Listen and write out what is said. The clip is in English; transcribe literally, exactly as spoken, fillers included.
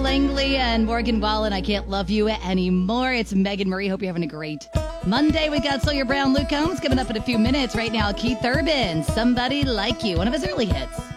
Langley and Morgan Wallen. I Can't Love You Anymore. It's Megan Marie. Hope you're having a great Monday. We got Sawyer Brown, Luke Combs coming up in a few minutes. Right now, Keith Urban, Somebody Like You, one of his early hits.